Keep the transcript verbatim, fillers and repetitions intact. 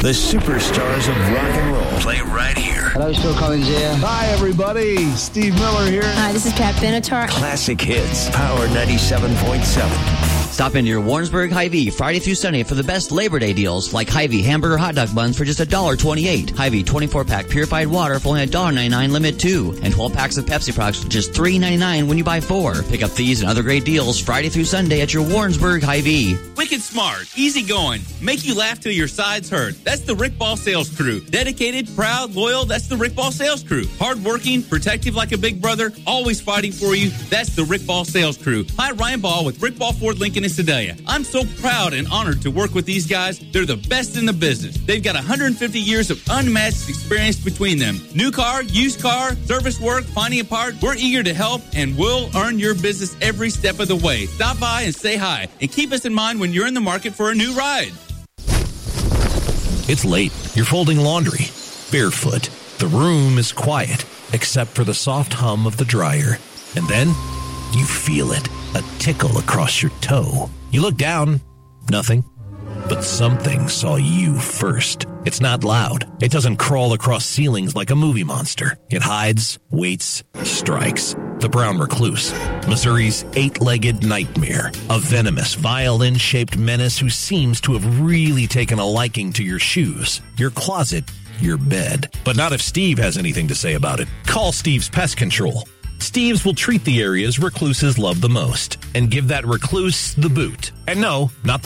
The superstars of rock and roll play right here. Hello, Phil Collins here. Hi, everybody. Steve Miller here. Hi, this is Pat Benatar. Classic hits. Power ninety-seven point seven. Stop into your Warrensburg Hy-Vee Friday through Sunday for the best Labor Day deals like Hy-Vee hamburger hot dog buns for just one dollar twenty-eight. Hy-Vee twenty-four pack purified water for only one dollar ninety-nine limit two. And twelve packs of Pepsi products for just three ninety-nine when you buy four. Pick up these and other great deals Friday through Sunday at your Warrensburg Hy-Vee. Wicked smart, easy going, make you laugh till your sides hurt. That's the Rick Ball Sales Crew. Dedicated, proud, loyal, that's the Rick Ball Sales Crew. Hardworking, protective like a big brother, always fighting for you, that's the Rick Ball Sales Crew. Hi, Ryan Ball with Rick Ball Ford Lincoln in Sedalia. I'm so proud and honored to work with these guys. They're the best in the business. They've got one hundred fifty years of unmatched experience between them. New car, used car, service work, finding a part. We're eager to help and we'll earn your business every step of the way. Stop by and say hi and keep us in mind when you're in the market for a new ride. It's late. You're folding laundry. Barefoot. The room is quiet, except for the soft hum of the dryer. And then you feel it, a tickle across your toe. You look down. Nothing. But something saw you first. It's not loud. It doesn't crawl across ceilings like a movie monster. It hides, waits, strikes. The brown recluse, Missouri's eight-legged nightmare, a venomous, violin-shaped menace who seems to have really taken a liking to your shoes, your closet, your bed. But not if Steve has anything to say about it. Call Steve's Pest Control. Steve's will treat the areas recluses love the most and give that recluse the boot. And no, not the